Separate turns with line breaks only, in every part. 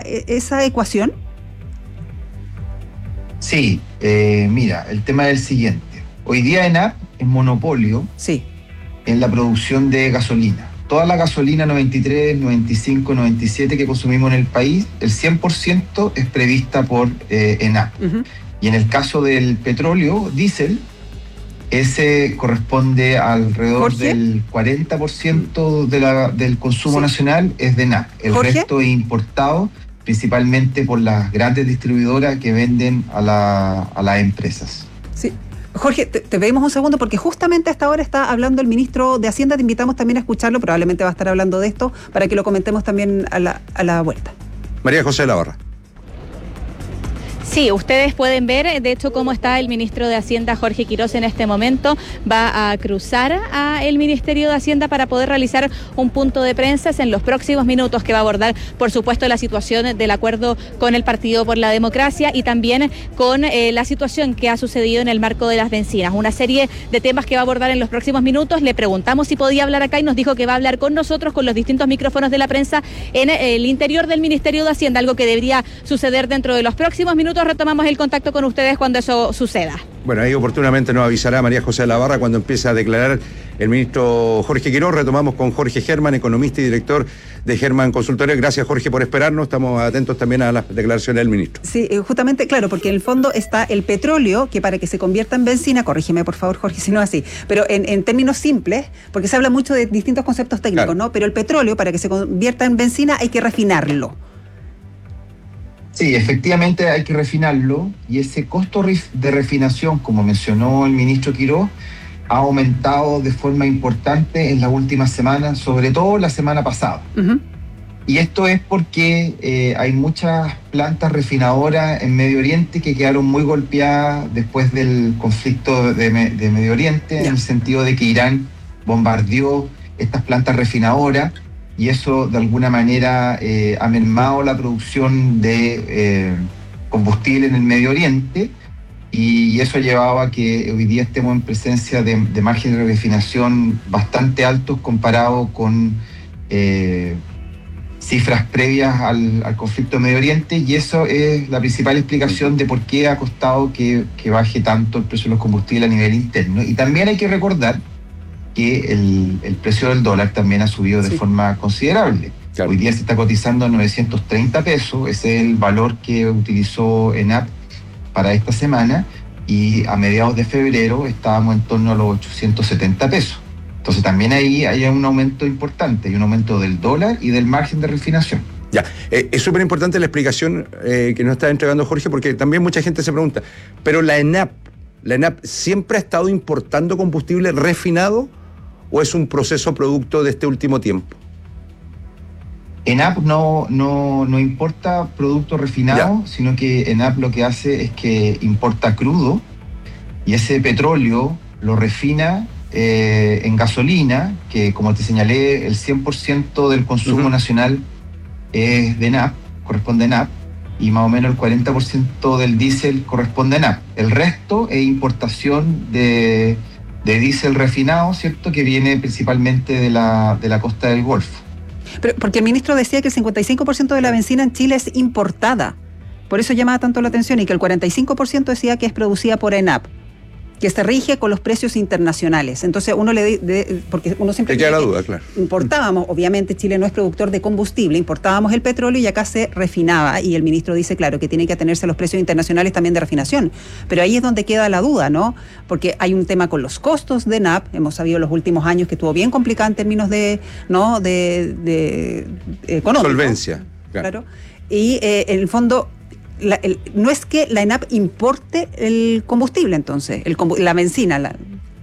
esa ecuación?
Sí, mira, el tema es el siguiente. Hoy día ENAP es monopolio en la producción de gasolina. Toda la gasolina 93, 95, 97 que consumimos en el país, el 100% es prevista por ENAP. Y en el caso del petróleo, diésel, ese corresponde alrededor del 40% del consumo nacional es de ENAP. El resto es importado principalmente por las grandes distribuidoras que venden a las empresas.
Sí. Jorge, te pedimos un segundo porque justamente a esta hora está hablando el ministro de Hacienda. Te invitamos también a escucharlo, probablemente va a estar hablando de esto para que lo comentemos también a la vuelta.
María José de la Barra.
Sí, ustedes pueden ver, de hecho, cómo está el ministro de Hacienda, Jorge Quirós, en este momento. Va a cruzar al Ministerio de Hacienda para poder realizar un punto de prensa en los próximos minutos, que va a abordar, por supuesto, la situación del acuerdo con el Partido por la Democracia y también con la situación que ha sucedido en el marco de las bencinas. Una serie de temas que va a abordar en los próximos minutos. Le preguntamos si podía hablar acá y nos dijo que va a hablar con nosotros, con los distintos micrófonos de la prensa en el interior del Ministerio de Hacienda, algo que debería suceder dentro de los próximos minutos. Retomamos el contacto con ustedes cuando eso suceda.
Bueno, ahí oportunamente nos avisará María José de la Barra cuando empiece a declarar el ministro Jorge Quirós. Retomamos con Jorge Germán, economista y director de Germán Consultores. Gracias, Jorge, por esperarnos. Estamos atentos también a las declaraciones del ministro.
Sí, justamente, claro, porque en el fondo está el petróleo, que para que se convierta en benzina, corrígeme por favor, Jorge, si no es así, pero en términos simples, porque se habla mucho de distintos conceptos técnicos, claro, ¿no? Pero el petróleo, para que se convierta en benzina, hay que refinarlo.
Sí, efectivamente hay que refinarlo, y ese costo de refinación, como mencionó el ministro Quirós, ha aumentado de forma importante en las últimas semanas, sobre todo la semana pasada. Y esto es porque hay muchas plantas refinadoras en Medio Oriente que quedaron muy golpeadas después del conflicto de Medio Oriente, en el sentido de que Irán bombardeó estas plantas refinadoras, y eso de alguna manera ha mermado la producción de combustible en el Medio Oriente, y eso ha llevado a que hoy día estemos en presencia de márgenes de refinación bastante altos comparado con cifras previas al conflicto de Medio Oriente, y eso es la principal explicación de por qué ha costado que baje tanto el precio de los combustibles a nivel interno. Y también hay que recordar que el precio del dólar también ha subido de forma considerable. Claro. Hoy día se está cotizando a 930 pesos, ese es el valor que utilizó ENAP para esta semana, y a mediados de febrero estábamos en torno a los 870 pesos. Entonces también ahí hay un aumento importante, hay un aumento del dólar y del margen de refinación.
Ya, es súper importante la explicación que nos está entregando Jorge, porque también mucha gente se pregunta, pero la ENAP siempre ha estado importando combustible refinado, ¿o es un proceso producto de este último tiempo?
ENAP no importa producto refinado, sino que ENAP lo que hace es que importa crudo, y ese petróleo lo refina en gasolina, que como te señalé, el 100% del consumo nacional es de ENAP, corresponde a ENAP, y más o menos el 40% del diésel corresponde a ENAP. El resto es importación de diésel refinado, ¿cierto?, que viene principalmente de la costa del Golfo.
Pero porque el ministro decía que el 55% de la benzina en Chile es importada, por eso llamaba tanto la atención, y que el 45% decía que es producida por ENAP, que se rige con los precios internacionales. Entonces uno porque uno siempre...
Te queda la duda, claro.
Importábamos, obviamente Chile no es productor de combustible, importábamos el petróleo y acá se refinaba, y el ministro dice, claro, que tiene que atenerse a los precios internacionales también de refinación. Pero ahí es donde queda la duda, ¿no? Porque hay un tema con los costos de ENAP, hemos sabido en los últimos años que estuvo bien complicado en términos de económico.
Solvencia.
Claro. Y en el fondo... no es que la ENAP importe el combustible, entonces, la benzina,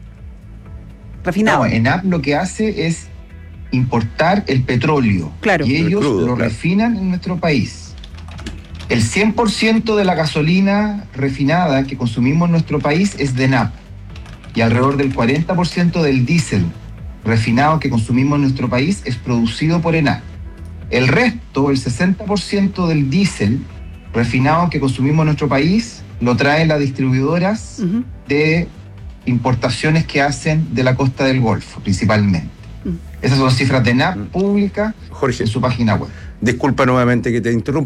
refinado.
No, ENAP lo que hace es importar el petróleo, claro, y ellos lo refinan en nuestro país. El 100% de la gasolina refinada que consumimos en nuestro país es de ENAP, y alrededor del 40% del diésel refinado que consumimos en nuestro país es producido por ENAP. El resto, el 60% del diésel refinado que consumimos en nuestro país, lo traen las distribuidoras de importaciones que hacen de la costa del Golfo, principalmente. Esas son cifras de ENAP públicas, Jorge, en su página web.
Disculpa nuevamente que te interrumpa.